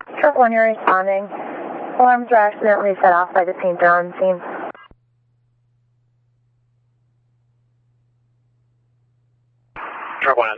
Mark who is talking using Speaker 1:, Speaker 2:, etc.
Speaker 1: Truck 1, you're responding. Alarms were accidentally set off by the painter on scene.
Speaker 2: Truck 1.